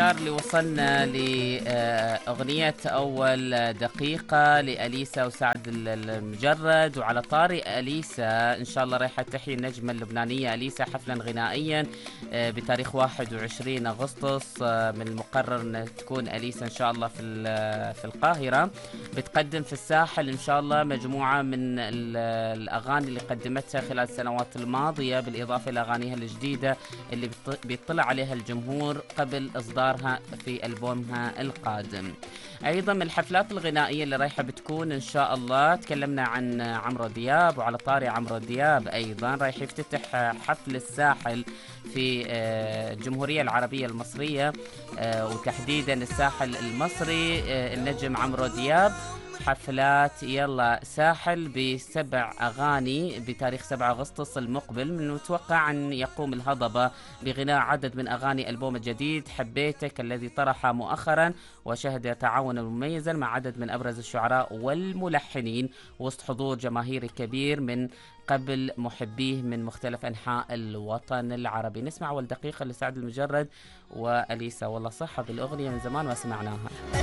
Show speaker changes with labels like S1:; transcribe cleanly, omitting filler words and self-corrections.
S1: الاختيار اللي وصلنا لأغنية أول دقيقة لأليسا وسعد المجرد. وعلى طاري أليسا، إن شاء الله رايحة تحيي النجمة اللبنانية أليسا حفلا غنائيا بتاريخ 21 أغسطس. من المقرر أن تكون أليسا إن شاء الله في القاهرة، بتقدم في الساحل إن شاء الله مجموعة من الأغاني اللي قدمتها خلال السنوات الماضية، بالإضافة إلى أغانيها الجديدة اللي بيطلع عليها الجمهور قبل إصدارها في ألبومها القادم. أيضا من الحفلات الغنائية اللي رايحة بتكون إن شاء الله، تكلمنا عن عمرو دياب، وعلى طاري عمرو دياب أيضا رايح يفتتح حفل الساحل في الجمهورية العربية المصرية، وتحديدا الساحل المصري. النجم عمرو دياب حفلات يلا ساحل ب7 أغاني بتاريخ 7 أغسطس المقبل. من المتوقع أن يقوم الهضبة بغناء عدد من أغاني ألبوم الجديد حبيتك الذي طرح مؤخرا، وشهد تعاونا مميزا مع عدد من أبرز الشعراء والملحنين وسط حضور جماهيري كبير من قبل محبيه من مختلف أنحاء الوطن العربي. نسمع أول دقيقة لسعد المجرد وأليسا. والله صحة بالأغنية من زمان ما سمعناها.